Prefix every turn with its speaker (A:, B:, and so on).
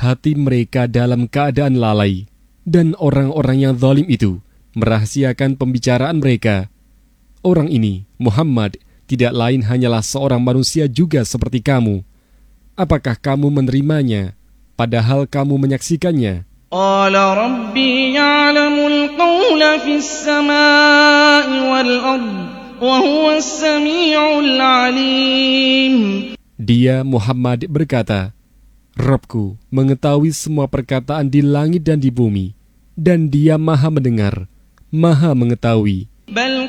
A: hati mereka dalam keadaan lalai, dan orang-orang yang zalim itu merahasiakan pembicaraan mereka. Orang ini, Muhammad, tidak lain hanyalah seorang manusia juga seperti kamu. Apakah kamu menerimanya, padahal kamu menyaksikannya?
B: قال ربي يعلم القول في السماء والأرض وهو السميع العليم.
A: Dia, Muhammad, berkata, Rabbku mengetahui semua perkataan di langit dan di bumi, dan Dia maha mendengar, maha mengetahui.